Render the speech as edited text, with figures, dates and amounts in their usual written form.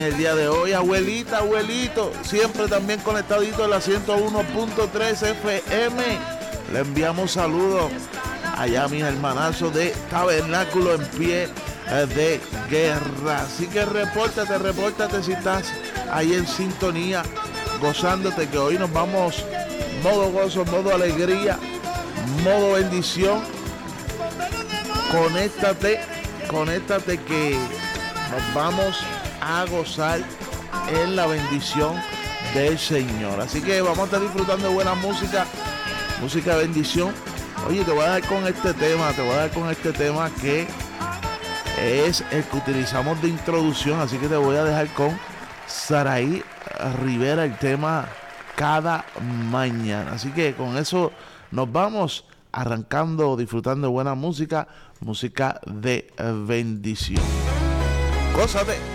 El día de hoy, abuelita, abuelito, siempre también conectadito en la 101.3 FM. Le enviamos saludos allá a mis hermanazos de Tabernáculo en Pie de Guerra. Así que repórtate si estás ahí en sintonía, gozándote, que hoy nos vamos modo gozo, modo alegría, modo bendición. Conéctate que nos vamos a gozar en la bendición del Señor. Así que vamos a estar disfrutando de buena música de bendición. Oye, te voy a dar con este tema que es el que utilizamos de introducción. Así que te voy a dejar con Saraí Rivera, el tema Cada Mañana. Así que con eso nos vamos arrancando, disfrutando de buena música de bendición. Gózate.